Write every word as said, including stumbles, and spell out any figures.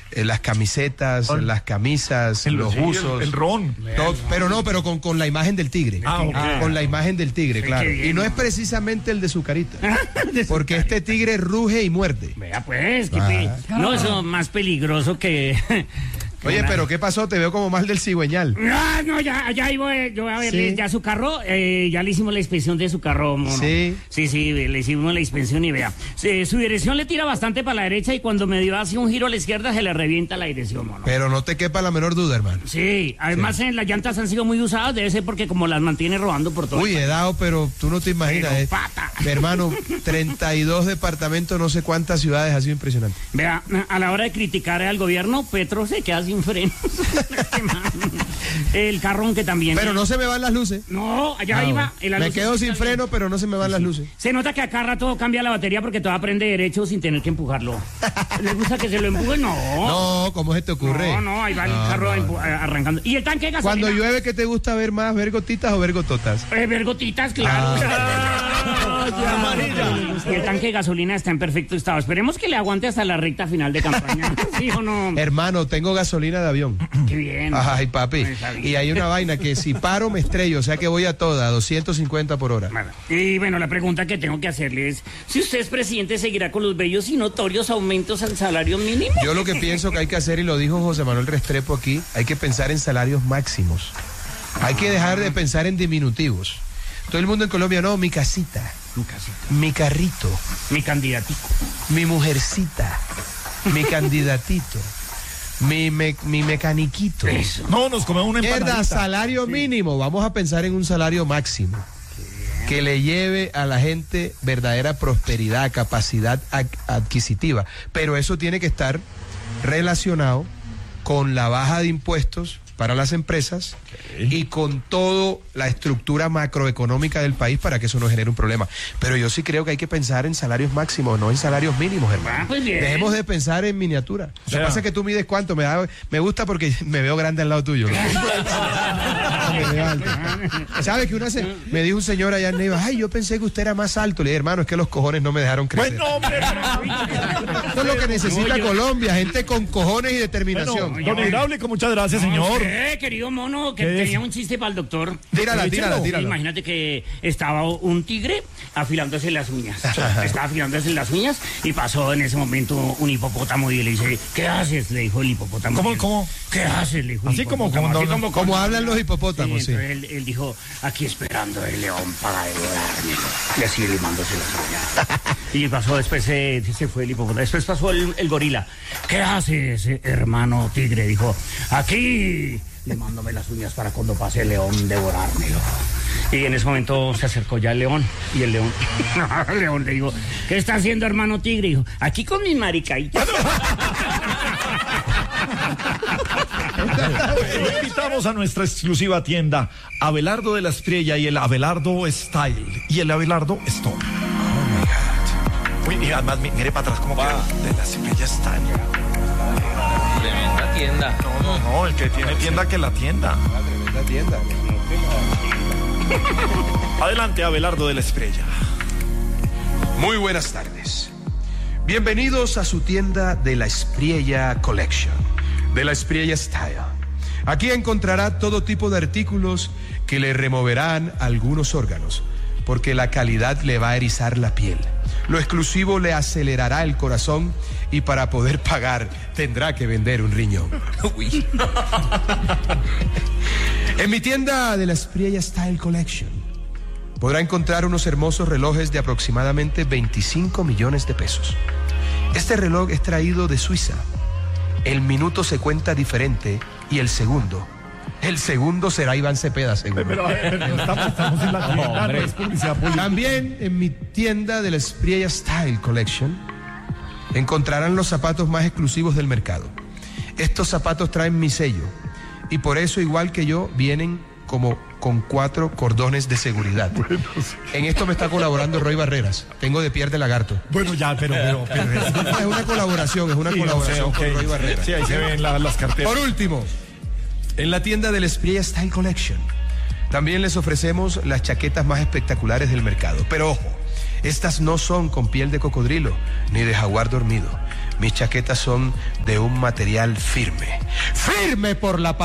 eh, las camisetas, oh. las camisas, el, los sí, buzos. El, el ron. Todo, pero no, pero con, con la imagen del tigre. Ah, okay. Con la imagen del tigre, sí, claro. Y no es precisamente el de su carita. de su porque carita. Este tigre ruge y muerde. Vea pues, que pe... no, eso es más peligroso que... Oye, pero ¿qué pasó? Te veo como mal del cigüeñal. No, no, ya, ya iba, yo voy a verle ¿sí? ya su carro, eh, ya le hicimos la inspección de su carro, mono. Sí. Sí, sí, le hicimos la inspección y vea. Sí, su dirección le tira bastante para la derecha y cuando me dio así un giro a la izquierda se le revienta la dirección, mono. Pero no te quepa la menor duda, hermano. Sí, además sí. Eh, las llantas han sido muy usadas, debe ser porque como las mantiene rodando por todo. Uy, he dado, pero tú no te imaginas. Pero, eh. pata. Hermano, treinta y dos departamentos, no sé cuántas ciudades, ha sido impresionante. Vea, a la hora de criticar al gobierno, Petro se queda sin freno. El carrón que también. Pero no se me van las luces. No, allá ah, iba. Bueno. Me quedo sin freno, pero no se me van sí, las luces. Se nota que acá rato cambia la batería porque todo aprende derecho sin tener que empujarlo. ¿Le gusta que se lo empuje? No. No, ¿cómo se te ocurre? No, no, ahí va no, el carro no. arrancando. ¿Y el tanque de gasolina? Cuando llueve, ¿qué te gusta ver más? ¿Ver gotitas o ver gototas? Eh, ver gotitas, claro. Ah. Y el tanque de gasolina está en perfecto estado. Esperemos que le aguante hasta la recta final de campaña. ¿Sí o no? Hermano, tengo gasolina de avión. Qué bien. Ay, papi. Y hay una vaina que si paro me estrello, o sea que voy a toda, doscientos cincuenta por hora. Bueno, y bueno, la pregunta que tengo que hacerle es, si usted es presidente, ¿seguirá con los bellos y notorios aumentos al salario mínimo? Yo lo que pienso que hay que hacer, y lo dijo José Manuel Restrepo aquí, hay que pensar en salarios máximos. Hay que dejar de pensar en diminutivos. Todo el mundo en Colombia, no, mi casita. Mi casita. Mi carrito. Mi candidatico. Mi mujercita. Mi candidatito. Mi, me, mi mecaniquito. Eso. No, nos comemos una empanadita. Mierda, salario sí. mínimo. Vamos a pensar en un salario máximo. Que le lleve a la gente verdadera prosperidad, capacidad adquisitiva. Pero eso tiene que estar relacionado con la baja de impuestos para las empresas okay. y con toda la estructura macroeconómica del país para que eso no genere un problema. Pero yo sí creo que hay que pensar en salarios máximos, no en salarios mínimos, hermano. Ah, pues bien. Dejemos de pensar en miniatura. Lo que pasa es que tú mides cuánto, me, da, me gusta porque me veo grande al lado tuyo. ¿Sabes que una se, me dijo un señor allá en Neiva, ay, yo pensé que usted era más alto? Le dije, hermano, es que los cojones no me dejaron crecer. Bueno, hombre, eso es lo que necesita Colombia, gente con cojones y determinación. Bueno, don Hidráulico, muchas gracias, señor. Eh, querido mono, que tenía un chiste para el doctor. Tírala, tírala, tírala. Imagínate que estaba un tigre afilándose las uñas. Estaba afilándose las uñas y pasó en ese momento un hipopótamo y le dice, ¿qué haces? Le dijo el hipopótamo. ¿Cómo, cómo? ¿Qué haces? Le dijo Así como, como, así no, como, como, como hablan los hipopótamos, sí. sí. Él, él dijo, aquí esperando el león para devorarme. Y así limándose las uñas. Y pasó, después se, se fue el hipopótamo. Después pasó el, el gorila. ¿Qué haces, hermano tigre? Dijo, aquí limándome las uñas para cuando pase el león devorármelo. Y en ese momento se acercó ya el león. Y el león, el león le dijo, ¿qué está haciendo, hermano tigre? Dijo, aquí con mis maricaitas. Invitamos a nuestra exclusiva tienda Abelardo de la Espriella y el Abelardo Style y el Abelardo Stone. Oh my God. Uy, y además mire para atrás como queda de la Espriella Style. Tremenda tienda. No, no, no, el que tiene tienda que la tienda. Una tremenda tienda. Adelante, Abelardo de la Espriella. Muy buenas tardes. Bienvenidos a su tienda de la Espriella Collection, de la Espriella Style. Aquí encontrará todo tipo de artículos que le removerán algunos órganos, porque la calidad le va a erizar la piel. Lo exclusivo le acelerará el corazón y para poder pagar tendrá que vender un riñón. Uy. En mi tienda de la Espriella Style Collection podrá encontrar unos hermosos relojes de aproximadamente veinticinco millones de pesos. Este reloj es traído de Suiza. El minuto se cuenta diferente y el segundo. El segundo será Iván Cepeda, seguro. Pero, pero, pero estamos, estamos en la tienda, no, no es publicidad política. También en mi tienda de la Espriella Style Collection encontrarán los zapatos más exclusivos del mercado. Estos zapatos traen mi sello y por eso, igual que yo, vienen como con cuatro cordones de seguridad. Bueno, sí. En esto me está colaborando Roy Barreras. Tengo de piel de lagarto. Bueno, ya, pero... pero, pero es... es una colaboración, es una sí, colaboración okay, okay. con Roy Barreras. Sí, ahí se ven la, las carteras. Por último, en la tienda de la Espriella Style Collection también les ofrecemos las chaquetas más espectaculares del mercado. Pero ojo, estas no son con piel de cocodrilo ni de jaguar dormido. Mis chaquetas son de un material firme. ¡Firme por la paz!